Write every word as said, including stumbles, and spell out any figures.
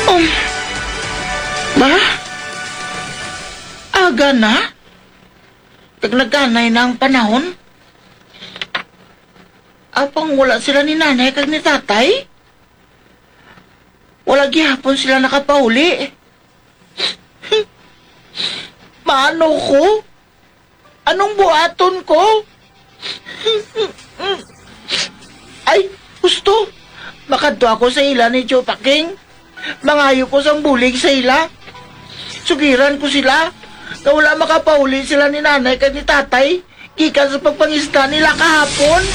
Um, ba? Aga na? Tagnaganay na ang panahon? Apang wala sila ni nanay kag ni tatay? Wala gihapon sila nakapauli. Maano ko? Anong buhaton ko? Ay, gusto. Makadto ako sa ila ni Joe Paking. Mangayo ko sa bulig sa ila. Sugiran ko sila. Na wala makapauli sila ni nanay kag ni tatay. Gikan sa pagpangisda nila kahapon.